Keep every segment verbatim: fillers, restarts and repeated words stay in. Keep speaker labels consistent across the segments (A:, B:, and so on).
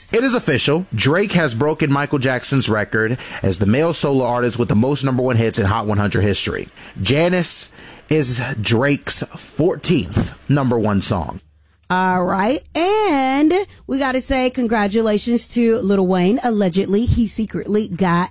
A: news.
B: It is official. Drake has broken Michael Jackson's record as the male solo artist with the most number one hits in Hot one hundred history. Janice is Drake's fourteenth number one song.
A: All right. And we got to say congratulations to Lil Wayne. Allegedly, he secretly got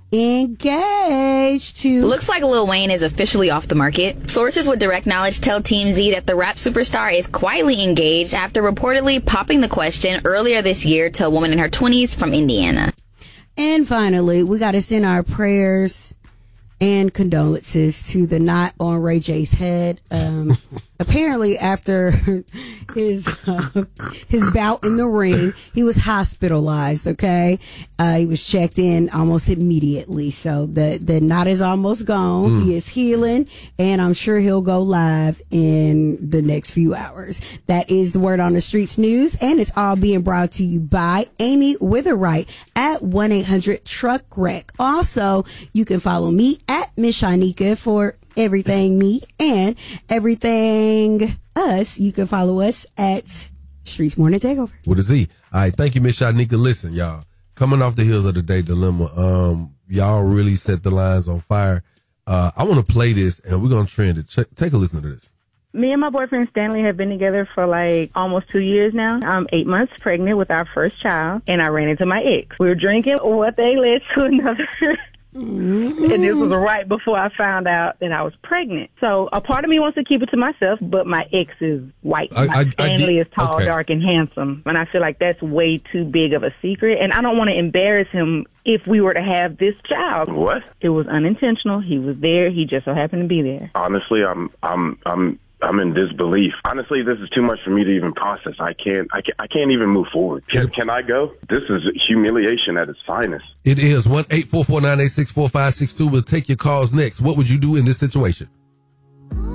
A: engaged to...
C: Looks like Lil Wayne is officially off the market. Sources with direct knowledge tell T M Z that the rap superstar is quietly engaged after reportedly popping the question earlier this year to a woman in her twenties from Indiana.
A: And finally, we got to send our prayers and condolences to the knot on Ray J's head. Um, apparently, after his uh, his bout in the ring, he was hospitalized. Okay, uh, he was checked in almost immediately. So the the knot is almost gone. Mm. He is healing, and I'm sure he'll go live in the next few hours. That is the Word on the Streets news, and it's all being brought to you by Amy Witherwright at one eight hundred truck wreck. Also, you can follow me at Miss Shanika for everything me and everything us. You can follow us at Streets Morning Takeover.
D: With a Z. All right, thank you, Miss Shanika. Listen, y'all, coming off the heels of the Day Dilemma, um, y'all really set the lines on fire. Uh, I want to play this, and we're going to trend it. Ch- take a listen to this.
E: Me and my boyfriend Stanley have been together for like almost two years now. I'm eight months pregnant with our first child, and I ran into my ex. We were drinking. One thing led to another. Mm-hmm. And this was right before I found out that I was pregnant. So a part of me wants to keep it to myself, but my ex is white.
D: I, I,
E: Stanley
D: I
E: is tall,
D: okay.
E: dark, and handsome. And I feel like that's way too big of a secret. And I don't want to embarrass him if we were to have this child.
F: What?
E: It was unintentional. He was there. He just so happened to be there.
F: Honestly, I'm, I'm, I'm, I'm in disbelief. Honestly, this is too much for me to even process. I can't, I can't, I can't even move forward. Can, can I go? This is humiliation at its finest.
D: It is one eight four four nine eight six four five six two. We'll take your calls next. What would you do in this situation?